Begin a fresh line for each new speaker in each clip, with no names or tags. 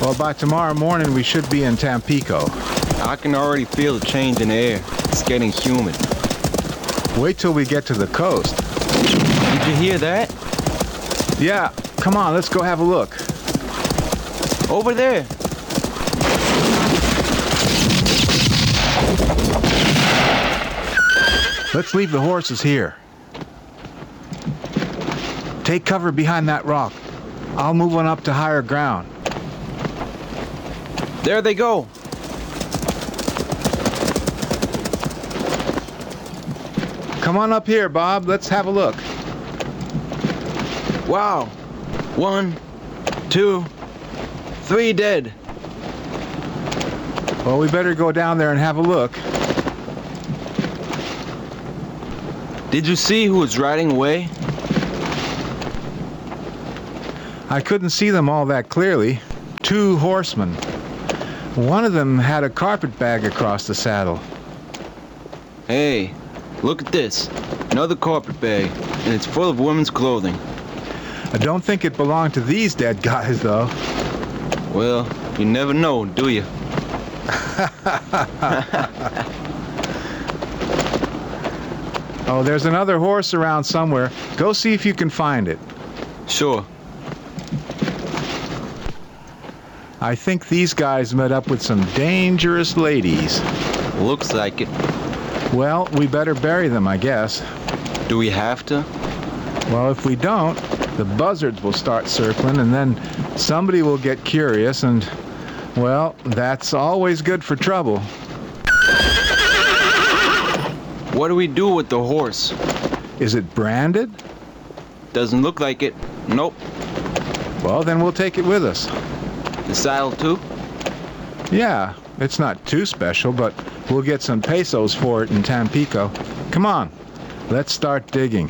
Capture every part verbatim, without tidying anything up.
Well, by tomorrow morning we should be in Tampico.
I can already feel the change in the air. It's getting humid.
Wait till we get to the coast.
Did you hear that?
Yeah, come on, let's go have a look.
Over there.
Let's leave the horses here. Take cover behind that rock. I'll move on up to higher ground.
There they go.
Come on up here, Bob. Let's have a look.
Wow. One, two, three dead.
Well, we better go down there and have a look.
Did you see who was riding away?
I couldn't see them all that clearly. Two horsemen. One of them had a carpet bag across the saddle.
Hey, look at this. Another carpet bag, and it's full of women's clothing.
I don't think it belonged to these dead guys, though.
Well, you never know, do you?
Oh, there's another horse around somewhere. Go see if you can find it.
Sure.
I think these guys met up with some dangerous ladies.
Looks like it.
Well, we better bury them, I guess.
Do we have to?
Well, if we don't, the buzzards will start circling, and then somebody will get curious, and, well, that's always good for trouble.
What do we do with the horse?
Is it branded?
Doesn't look like it. Nope.
Well, then we'll take it with us.
The saddle too?
Yeah, it's not too special, but we'll get some pesos for it in Tampico. Come on, let's start digging.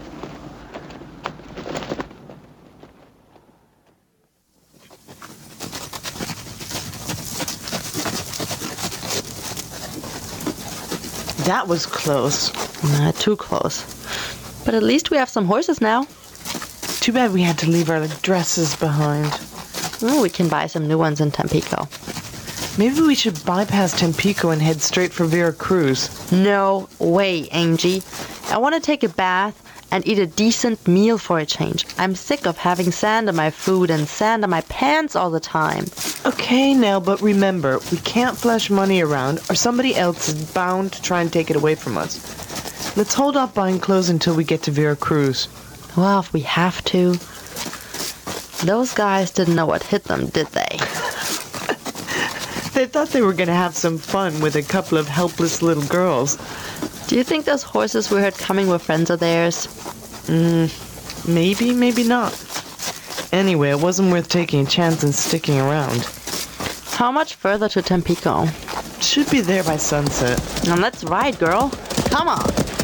That was close.
Not too close. But at least we have some horses now.
Too bad we had to leave our dresses behind.
Oh, we can buy some new ones in Tampico.
Maybe we should bypass Tampico and head straight for Veracruz.
No way, Angie. I want to take a bath and eat a decent meal for a change. I'm sick of having sand on my food and sand on my pants all the time.
Okay, now, but remember, we can't flash money around or somebody else is bound to try and take it away from us. Let's hold off buying clothes until we get to Veracruz.
Well, if we have to. Those guys didn't know what hit them, did they?
They thought they were going to have some fun with a couple of helpless little girls.
Do you think those horses we heard coming were friends of theirs?
Mm, maybe, maybe not. Anyway, it wasn't worth taking a chance and sticking around.
How much further to Tampico?
Should be there by sunset.
Now let's ride, girl. Come on.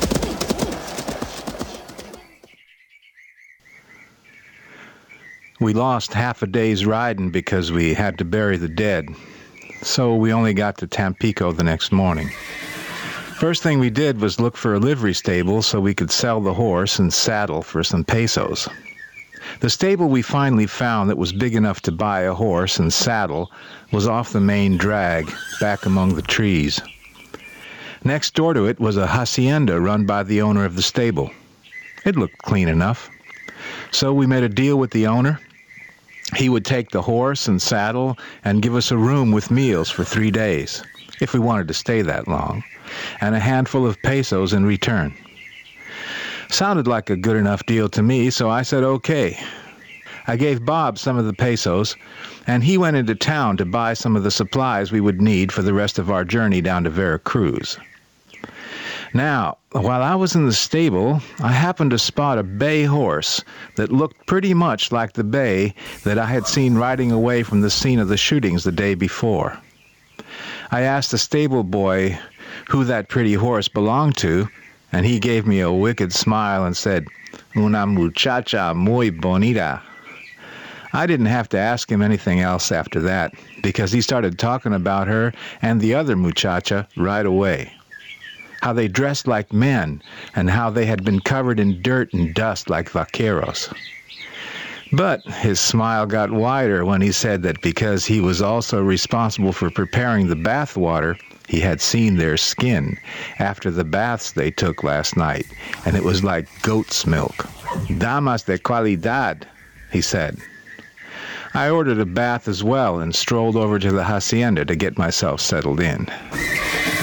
We lost half a day's riding because we had to bury the dead. So we only got to Tampico the next morning. First thing we did was look for a livery stable so we could sell the horse and saddle for some pesos. The stable we finally found that was big enough to buy a horse and saddle was off the main drag, back among the trees. Next door to it was a hacienda run by the owner of the stable. It looked clean enough. So we made a deal with the owner. He would take the horse and saddle and give us a room with meals for three days, if we wanted to stay that long, and a handful of pesos in return. Sounded like a good enough deal to me, so I said okay. I gave Bob some of the pesos, and he went into town to buy some of the supplies we would need for the rest of our journey down to Veracruz. Now, while I was in the stable, I happened to spot a bay horse that looked pretty much like the bay that I had seen riding away from the scene of the shootings the day before. I asked the stable boy who that pretty horse belonged to, and he gave me a wicked smile and said, "Una muchacha muy bonita." I didn't have to ask him anything else after that, because he started talking about her and the other muchacha right away. How they dressed like men, and how they had been covered in dirt and dust like vaqueros. But his smile got wider when he said that because he was also responsible for preparing the bath water, he had seen their skin after the baths they took last night, and it was like goat's milk. Damas de calidad, he said. I ordered a bath as well and strolled over to the hacienda to get myself settled in.